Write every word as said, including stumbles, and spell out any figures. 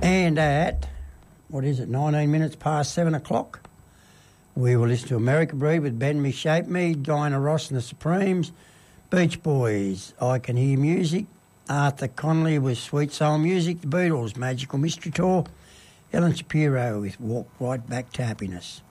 And at, what is it, nineteen minutes past seven o'clock, we will listen to America Breed with Bend Me, Shape Me, Diana Ross and the Supremes, Beach Boys, I Can Hear Music, Arthur Conley with Sweet Soul Music, The Beatles, Magical Mystery Tour, Ellen Shapiro with Walk Right Back to Happiness.